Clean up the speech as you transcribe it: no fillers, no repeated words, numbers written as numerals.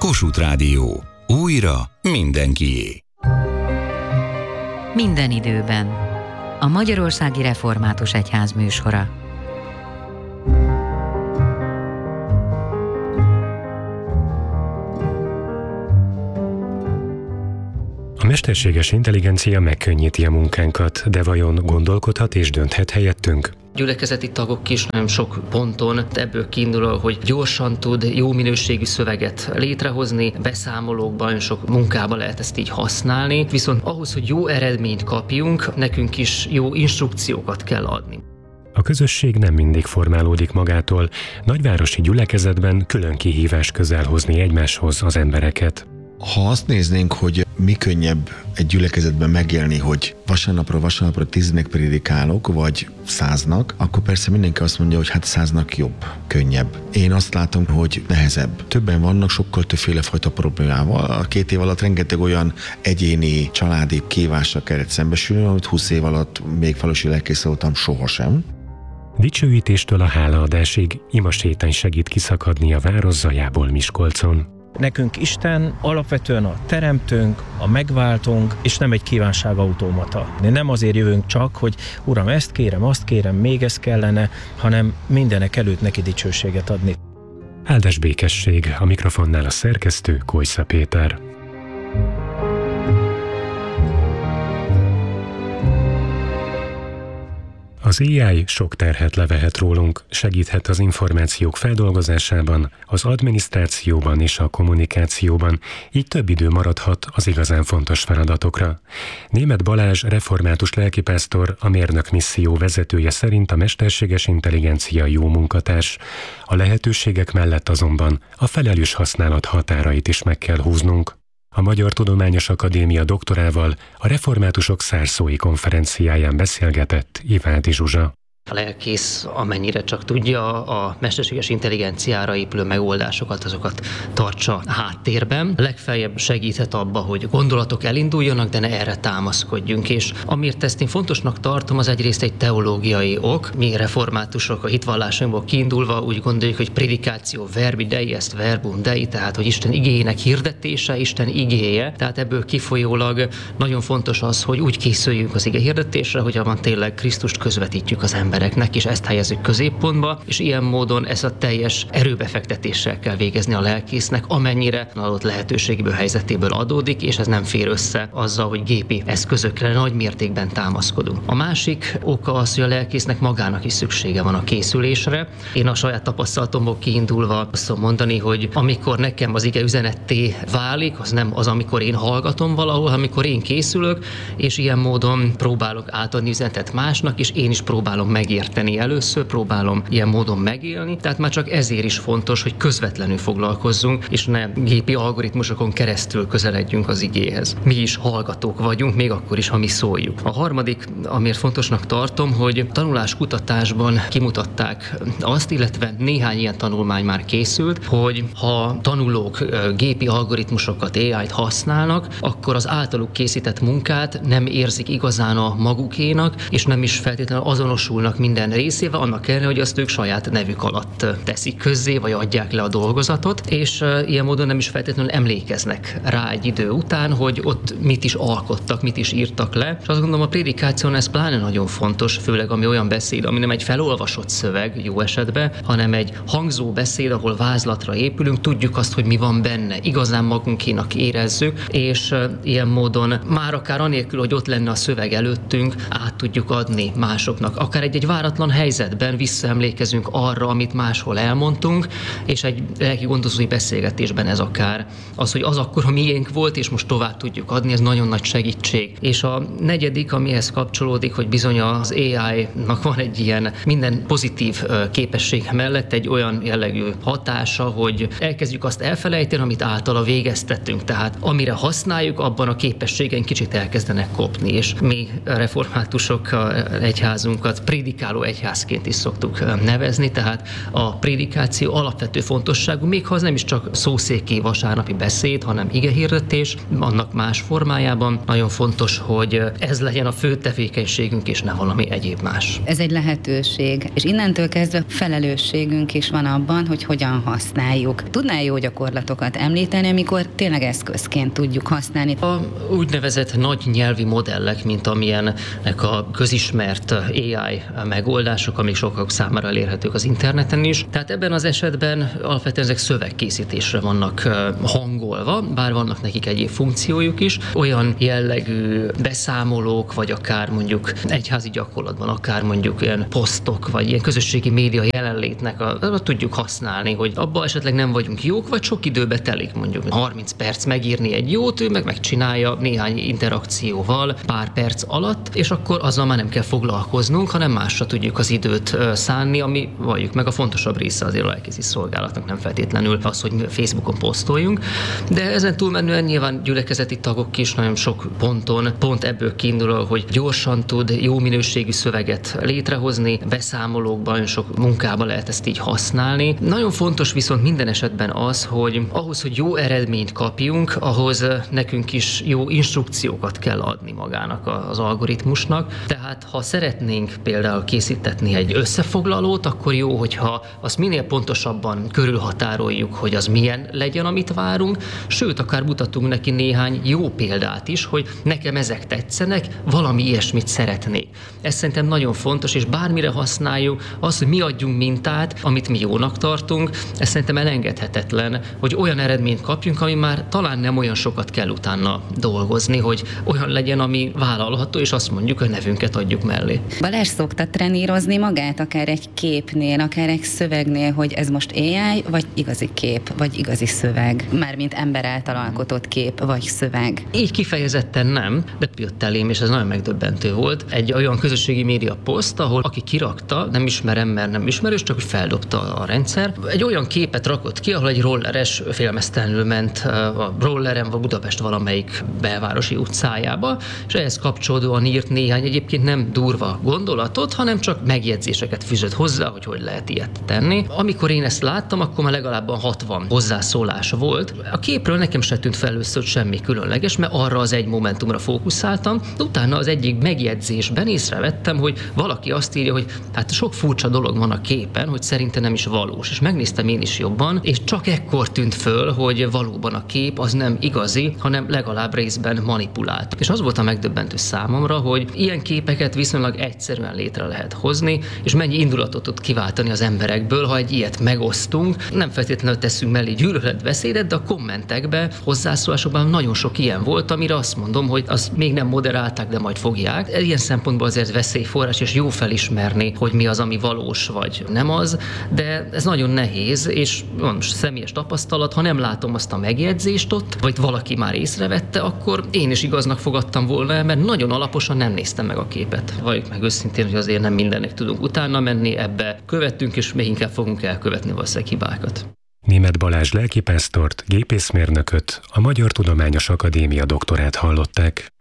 Kossuth Rádió. Újra mindenkié. Minden időben. A Magyarországi Református Egyház műsora. A mesterséges intelligencia megkönnyíti a munkánkat, de vajon gondolkodhat és dönthet helyettünk? Gyülekezeti tagok is nagyon sok ponton ebből kiindul, hogy gyorsan tud jó minőségű szöveget létrehozni, beszámolókban, sok munkában lehet ezt így használni, viszont ahhoz, hogy jó eredményt kapjunk, nekünk is jó instrukciókat kell adni. A közösség nem mindig formálódik magától, nagyvárosi gyülekezetben külön kihívás közel hozni egymáshoz az embereket. Ha azt néznénk, hogy mi könnyebb egy gyülekezetben megélni, hogy vasárnapról 10-nek prédikálok, vagy 100-nak, akkor persze mindenki azt mondja, hogy hát 100-nak jobb, könnyebb. Én azt látom, hogy nehezebb. Többen vannak, sokkal többféle fajta problémával. A 2 év alatt rengeteg olyan egyéni, családi kívással kellett szembesülni, amit 20 év alatt még falusi lelkész voltam sohasem. Dicsőítéstől a hálaadásig imasétány segít kiszakadni a város zajából Miskolcon. Nekünk Isten alapvetően a teremtőnk, a megváltónk, és nem egy kívánságautomata. Nem azért jövünk csak, hogy Uram, ezt kérem, azt kérem, még ez kellene, hanem mindenek előtt neki dicsőséget adni. Áldás békesség, a mikrofonnál a szerkesztő Kojsza Péter. Az AI sok terhet levehet rólunk, segíthet az információk feldolgozásában, az adminisztrációban és a kommunikációban, így több idő maradhat az igazán fontos feladatokra. Németh Balázs református lelkipásztor, a Mérnök Misszió vezetője szerint a mesterséges intelligencia jó munkatárs. A lehetőségek mellett azonban a felelős használat határait is meg kell húznunk. A Magyar Tudományos Akadémia doktorával a reformátusok szárszói konferenciáján beszélgetett Ivádi Zsuzsa. A lelkész, amennyire csak tudja, a mesterséges intelligenciára épülő megoldásokat, azokat tartsa háttérben. Legfeljebb segíthet abba, hogy gondolatok elinduljanak, de ne erre támaszkodjunk. És amiért ezt én fontosnak tartom, az egyrészt egy teológiai ok. Mi reformátusok a hitvallásunkból kiindulva úgy gondoljuk, hogy predikáció verbi dei, est verbum dei, tehát hogy Isten igéjének hirdetése, Isten igéje. Tehát ebből kifolyólag nagyon fontos az, hogy úgy készüljünk az ige hirdetésre, hogy abban tényleg Krisztust közvetítjük az embereknek, és ezt helyezzük középpontba, és ilyen módon ezt a teljes erőbefektetéssel kell végezni a lelkésznek, amennyire adott lehetőségből, helyzetéből adódik, és ez nem fér össze azzal, hogy gépi eszközökre nagy mértékben támaszkodunk. A másik oka az, hogy a lelkésznek magának is szüksége van a készülésre. Én a saját tapasztalatomból kiindulva azt tudom mondani, hogy amikor nekem az ige üzenetté válik, az nem az, amikor én hallgatom valahol, amikor én készülök, és ilyen módon próbálok átadni üzenetet másnak, és én is próbálom megérteni először, próbálom ilyen módon megélni, tehát már csak ezért is fontos, hogy közvetlenül foglalkozzunk, és ne gépi algoritmusokon keresztül közeledjünk az igéhez. Mi is hallgatók vagyunk, még akkor is, ha mi szóljuk. A harmadik, amiért fontosnak tartom, hogy tanuláskutatásban kimutatták azt, illetve néhány ilyen tanulmány már készült, hogy ha tanulók gépi algoritmusokat, AI-t használnak, akkor az általuk készített munkát nem érzik igazán a magukénak, és nem is feltétlenül azonosulnak minden részével, annak ellenére, hogy azt ők saját nevük alatt teszik közzé, vagy adják le a dolgozatot, és ilyen módon nem is feltétlenül emlékeznek rá egy idő után, hogy ott mit is alkottak, mit is írtak le. És azt gondolom, a prédikáción ez pláne nagyon fontos, főleg ami olyan beszéd, ami nem egy felolvasott szöveg jó esetben, hanem egy hangzó beszéd, ahol vázlatra épülünk, tudjuk azt, hogy mi van benne, igazán magunkénak érezzük, és ilyen módon már akár anélkül, hogy ott lenne a szöveg előttünk, át tudjuk adni másoknak. Akár egy váratlan helyzetben visszaemlékezünk arra, amit máshol elmondtunk, és egy lelki gondozói beszélgetésben ez akár az, hogy az akkor a miénk volt, és most tovább tudjuk adni, ez nagyon nagy segítség. És a negyedik, amihez kapcsolódik, hogy bizony az AI-nak van egy ilyen minden pozitív képessége mellett egy olyan jellegű hatása, hogy elkezdjük azt elfelejteni, amit általa végeztettünk. Tehát amire használjuk, abban a képességeink kicsit elkezdenek kopni, és mi reformátusok egyházunkat prédikáló egyházként is szoktuk nevezni, tehát a prédikáció alapvető fontosságú, még ha az nem is csak szószéki vasárnapi beszéd, hanem igehirdetés, annak más formájában. Nagyon fontos, hogy ez legyen a fő tevékenységünk, és ne valami egyéb más. Ez egy lehetőség, és innentől kezdve felelősségünk is van abban, hogy hogyan használjuk. Tudnál jó gyakorlatokat említeni, amikor tényleg eszközként tudjuk használni? A úgynevezett nagy nyelvi modellek, mint amilyenek a közismert AI megoldások, amik sokak számára elérhetők az interneten is. Tehát ebben az esetben alapvetően ezek szövegkészítésre vannak hangolva, bár vannak nekik egyéb funkciójuk is. Olyan jellegű beszámolók, vagy akár mondjuk egyházi gyakorlatban, akár mondjuk ilyen posztok, vagy ilyen közösségi média jelenlétnek tudjuk használni, hogy abban esetleg nem vagyunk jók, vagy sok időbe telik, mondjuk 30 perc megírni egy jót, ő meg megcsinálja néhány interakcióval pár perc alatt, és akkor azzal már nem kell foglalkoznunk, hanem másra tudjuk az időt szánni, ami valljuk meg a fontosabb része azért a lelkészi szolgálatnak, nem feltétlenül az, hogy Facebookon posztoljunk, de ezen túlmenően nyilván gyülekezeti tagok is nagyon sok ponton pont ebből kiindul, hogy gyorsan tud jó minőségű szöveget létrehozni, beszámolókban, nagyon sok munkában lehet ezt így használni. Nagyon fontos viszont minden esetben az, hogy ahhoz, hogy jó eredményt kapjunk, ahhoz nekünk is jó instrukciókat kell adni magának az algoritmusnak. Tehát ha szeretnénk például készítetni egy összefoglalót, akkor jó, hogyha azt minél pontosabban körülhatároljuk, hogy az milyen legyen, amit várunk, sőt, akár mutatunk neki néhány jó példát is, hogy nekem ezek tetszenek, valami ilyesmit szeretnék. Ez szerintem nagyon fontos, és bármire használjuk, az, hogy mi adjunk mintát, amit mi jónak tartunk, ez szerintem elengedhetetlen, hogy olyan eredményt kapjunk, ami már talán nem olyan sokat kell utána dolgozni, hogy olyan legyen, ami vállalható, és azt mondjuk, hogy nevünket adjuk mellé. Balázs szokta trenírozni magát, akár egy képnél, akár egy szövegnél, hogy ez most AI, vagy igazi kép, vagy igazi szöveg, mármint ember által alkotott kép, vagy szöveg. Így kifejezetten nem, de jött elém, és ez nagyon megdöbbentő volt. Egy olyan közösségi média poszt, ahol aki kirakta, nem ismerem, mert nem ismerős, csak hogy feldobta a rendszer. Egy olyan képet rakott ki, ahol egy rolleres félmeztelenül ment a rolleren vagy Budapest valamelyik belvárosi utcájába, és ehhez kapcsolódóan írt néhány egyébként nem durva gondolatot, hanem csak megjegyzéseket fűzött hozzá, hogy lehet ilyet tenni. Amikor én ezt láttam, akkor már legalább 60 hozzászólás volt. A képről nekem se tűnt fel először semmi különleges, mert arra az egy momentumra fókuszáltam, de utána az egyik megjegyzésben észrevettem, hogy valaki azt írja, hogy hát sok furcsa dolog van a képen, hogy szerintem nem is valós. És megnéztem én is jobban, és csak ekkor tűnt föl, hogy valóban a kép az nem igazi, hanem legalább részben manipulált. És az volt a megdöbbentő számomra, hogy ilyen képeket viszonylag egyszerűen létre lehet hozni, és mennyi indulatot tud kiváltani az emberekből, ha egy ilyet megosztunk. Nem feltétlenül teszünk mellé gyűlöletbeszédet, de a kommentekben, hozzászólásokban nagyon sok ilyen volt, amire azt mondom, hogy azt még nem moderálták, de majd fogják. Ilyen szempontból azért veszélyforrás, és jó felismerni, hogy mi az, ami valós vagy nem az, de ez nagyon nehéz, és van személyes tapasztalat, ha nem látom azt a megjegyzést ott, vagy valaki már észrevette, akkor én is igaznak fogadtam volna, mert nagyon alaposan nem néztem meg a képet. Valljuk meg őszintén, hogy azért nem mindennek tudunk utána menni, ebbe követtünk, és még inkább fogunk elkövetni valószínűleg hibákat. Németh Balázs lelkipásztort, gépészmérnököt, a Magyar Tudományos Akadémia doktorát hallották.